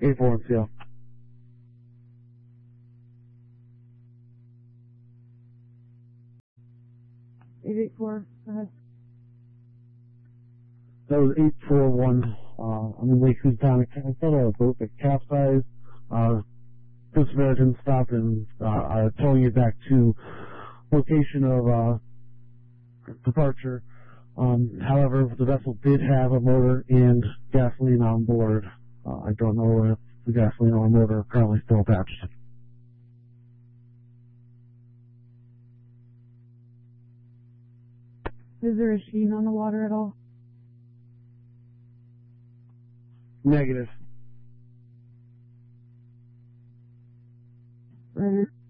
841CL. 884, go ahead. That was 841. I'm in Lake Housatonic. I saw a boat that capsized. Coast Samaritan stopped and are towing it back to location of departure. However, the vessel did have a motor and gasoline on board. I don't know if the gasoline or motor are currently still attached. Is there a sheen on the water at all? Negative. Right.